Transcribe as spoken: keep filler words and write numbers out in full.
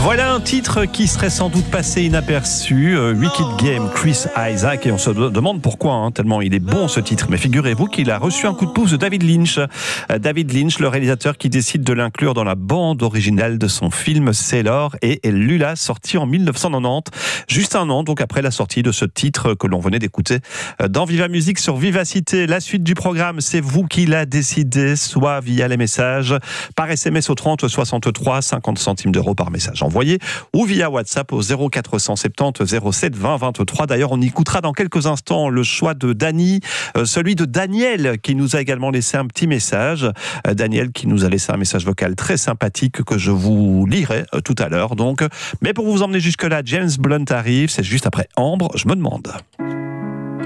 Voilà un titre qui serait sans doute passé inaperçu, euh, Wicked Game, Chris Isaak, et on se demande pourquoi, hein, tellement il est bon ce titre. Mais figurez-vous qu'il a reçu un coup de pouce de David Lynch. Euh, David Lynch, le réalisateur qui décide de l'inclure dans la bande originale de son film Sailor et Lula, sorti en dix-neuf cent quatre-vingt-dix, juste un an donc après la sortie de ce titre que l'on venait d'écouter dans Viva Musique sur Vivacité. La suite du programme, c'est vous qui l'a décidé, soit via les messages, par S M S au trente soixante-trois, cinquante centimes d'euros par message envoyé, ou via WhatsApp au zéro quatre cent soixante-dix zéro sept vingt vingt-trois. D'ailleurs, on écoutera dans quelques instants le choix de Dany, euh, celui de Daniel qui nous a également laissé un petit message. Euh, Daniel qui nous a laissé un message vocal très sympathique que je vous lirai euh, tout à l'heure. Donc, mais pour vous emmener jusque-là, James Blunt arrive, c'est juste après Ambre, je me demande.